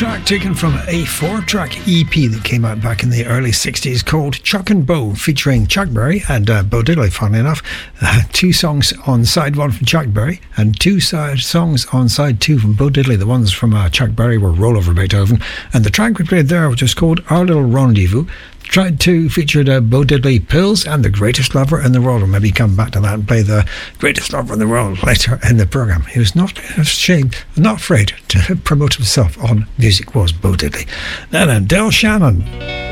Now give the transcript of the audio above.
track taken from a 4-track EP that came out back in the early 60s called Chuck and Bo, featuring Chuck Berry and Bo Diddley, funnily enough. 2 songs on side 1 from Chuck Berry and 2 songs on side 2 from Bo Diddley. The ones from Chuck Berry were Roll Over Beethoven, and the track we played there, which is called Our Little Rendezvous, tried to feature Bo Diddley, Pills, and The Greatest Lover in the World. Or maybe come back to that and play The Greatest Lover in the World later in the programme. He was not ashamed, not afraid to promote himself on music, was Bo Diddley. Then Del Shannon.